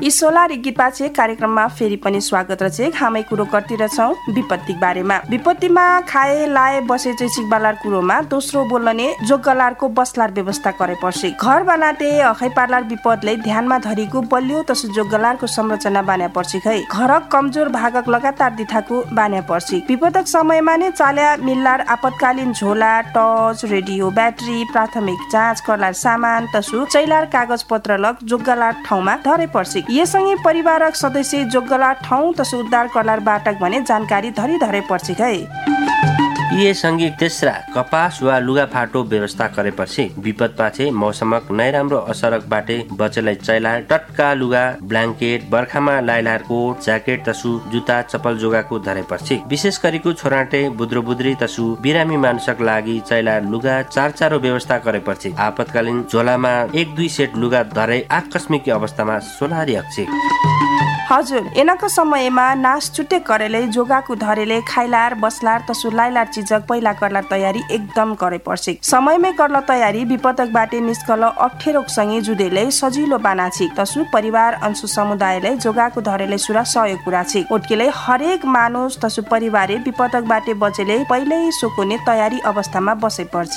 यी सोलारी गीत पाछे कार्यक्रममा फेरि पनि स्वागत रचे हामी कुरो गर्तिरहेछौँ विपत्ति बारेमा। विपत्तिमा खाए लाए बसे चाहिँ सिकबालार कुरोमा दोस्रो बोल्ने जोगलारको बसलार व्यवस्था करे पर्छ। घर बनाते अखै पार्लार विपदले ध्यानमा धरिको बलियो तसु जोगलारको संरचना बान्या पर्छ खै। घरक कमजोर भागक लगातार दिथाको बान्या पर्छ। विपदक समयमा नै चाल्या मिल्लार आपतकालीन झोला, टर्च, रेडियो, ब्याट्री, प्राथमिक जाँच करलार सामान तसु चैलार कागज पत्र लग जोगलार ठाउँमा धरे पर्छ। यससँगै परिवारक सदस्य जोगलार ठाउँ तसु उद्धार करलार बाटक भने जानकारी धरे पर्छ खै। ये सँगै तेस्रा कपास वा लुगाफाटो व्यवस्था गरेपछि विपद पाछे मौसमक नै राम्रो असरक बाटे बचेलाई चैलार टटका लुगा, ब्ल्याङ्केट, बर्खामा लाइलार कोट, ज्याकेट तसु जुत्ता, चप्पल जोगाको धरेपछि विशेष गरिको छोराटे बुद्रुबुद्री तसु बिरामी मानुषक लागि चैलार लुगा चार व्यवस्था गरेपछि आपतकालीन झोलामा 1-2 सेट लुगा धरे आकस्मिक अवस्थामा सोलारी अक्षे। हजुर, एनको समयमा नास चुटे करेले जोगाको धरेले खाइलार बसलार तसु लाइलार चिजक पहिला करलार तयारी एकदम करे पर्छ। समयमै करला तयारी विपदक बाटे निस्कल अप्ठ्यारोक सँगै जुदेले सजिलो बानाछि तसु परिवार अंशु समुदायले जोगाको धरेले सुरा सहयोग कुरा छि। ओटकेले हरेक मानुस तसु परिवारले विपदक बाटे बचेले पहिल्यै सोकोने तयारी अवस्थामा बसे पर्छ।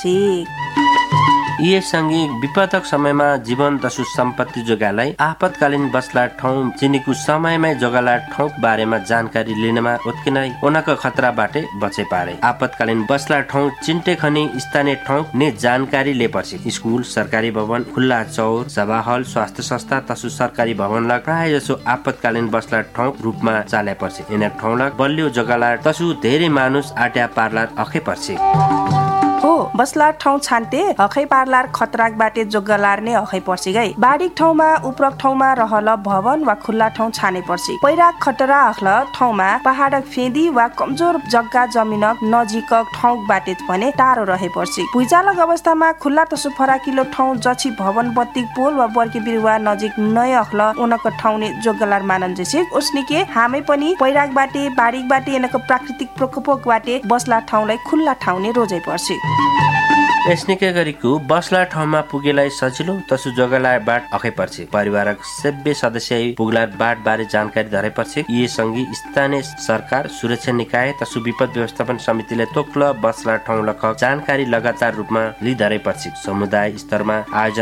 यी सँगै विपदक समयमा जीवन तसु सम्पत्ति जोगालाई आपतकालीन बसलार ठाउँ चिनीको समयमै जोगालार ठाउँ बारेमा जानकारी लिनमा उत्किनाइ उनको खतरा बाटे बचे पारे। आपतकालीन बसलार ठाउँ चिन्टे खनी स्थानीय ठाउँ ने जानकारी लेपछि स्कुल, सरकारी भवन, खुल्ला चौर, सभा हल, स्वास्थ्य संस्था तसु सरकारी भवनलाई प्राय जसो आपतकालीन बसलार ठाउँ रूपमा चाल्या पर्छ। यिनै ठाउँलाई बलियो जोगालार तसु धेरै मानुस आट्या पार्लार अखे पर्छ। हो, बसलार ठाउँ छान्ते हखै पार्लार खतराक बाटे जोगलार नै हखै पर्छ गई। बाडीक ठाउँमा उपरक ठाउँमा रहल भवन वा खुल्ला ठाउँ छाने पर्छ। पहिराक खतरा अखल ठाउँमा पहाडक फेदी वा कमजोर जग्गा जमिनक नजिकक ठाउँ बाटे भने टाढो रहे पर्छ। भुइँचालक अवस्थामा खुल्ला तसु फराकिलो ठाउँ जछि भवन बत्तिक पोल वा बर्के बिरुवा नजिक नै अखल उनको ठाउँ ने जोगलार मानन जछि। उसनिके हामी पनि पहिराक बाटे बाडीक बाटे यनको प्राकृतिक प्रकोपक बाटे बसलार ठाउँलाई खुल्ला ठाउँ ने रोजै पर्छ। यसनिकै गरिको बसलार ठाउँमा पुगेलाई सजिलो तसु जोगलार बाट अखै पर्छ। परिवारक सबै सदस्य पुगलार बाट बारे जानकारी धरे पर्छ। यी सँगै स्थानीय सरकार, सुरक्षा निकाय तसु विपद व्यवस्थापन समितिले तोक्ल बसलार ठाउँ लख जानकारी लगातार रूपमा लिधरे पर्छ। समुदाय स्तरमा आयोजना